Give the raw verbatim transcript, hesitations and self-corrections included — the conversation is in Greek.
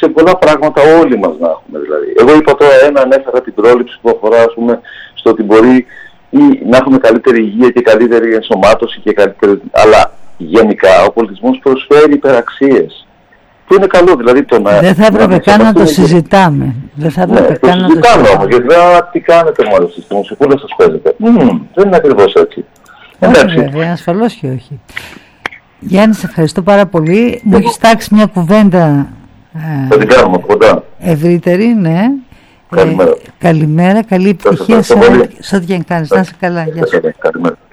σε πολλά πράγματα όλοι μας να έχουμε δηλαδή. Εγώ είπα τώρα ένα, ανέφερα την πρόληψη που αφορά, ας πούμε, στο ότι μπορεί ή να έχουμε καλύτερη υγεία και καλύτερη ενσωμάτωση και καλύτερη... Αλλά γενικά ο πολιτισμός προσφέρει υπεραξίες. Που είναι καλό, δηλαδή το να... Δεν θα έπρεπε καν να το συζητάμε. Δεν θα έπρεπε ναι, καν να το συζητάμε. όμως, γιατί δεν τι κάνετε μόνο εσείς, τη μουσικούλα σας παίζετε. Mm, δεν είναι ακριβώς έτσι. Όχι βέβαια, ασφαλώς και όχι. Γιάννη, σε ευχαριστώ πάρα πολύ. Μου έχεις τάξει μια κουβέντα θα την κάνουμε κοντά. Ευρύτερη, ναι. Καλημέρα. Ε, καλημέρα, καλή επιτυχία σε ό,τι και αν κάνεις. Να είσαι καλά. Γεια σου. Καλημέρα.